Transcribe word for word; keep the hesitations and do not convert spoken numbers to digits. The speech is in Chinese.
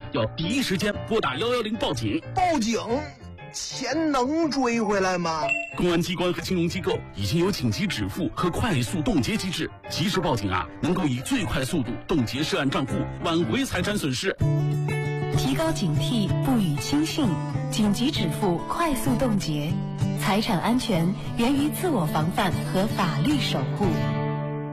要第一时间拨打幺幺零报警。 报警？钱能追回来吗？ 公安机关和金融机构已经有紧急止付和快速冻结机制，及时报警啊，能够以最快速度冻结涉案账户，挽回财产损失。 提高警惕，不予轻信，紧急止付，快速冻结。财产安全源于自我防范和法律守护。